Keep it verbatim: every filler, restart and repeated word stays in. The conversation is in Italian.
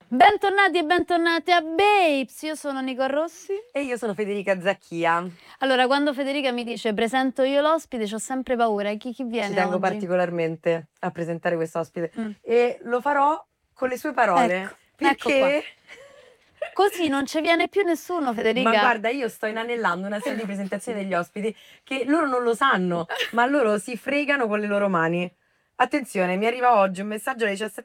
Bentornati e bentornate a Babes, io sono Nico Rossi. E io sono Federica Zacchia. Allora, quando Federica mi dice presento io l'ospite, ho sempre paura. Chi, chi viene Ci tengo oggi? particolarmente a presentare quest'ospite Mm. e lo farò con le sue parole. Ecco, perché? Così non ci viene più nessuno, Federica. Ma guarda, io sto inanellando una serie di presentazioni degli ospiti che loro non lo sanno, ma loro si fregano con le loro mani. Attenzione, mi arriva oggi un messaggio alle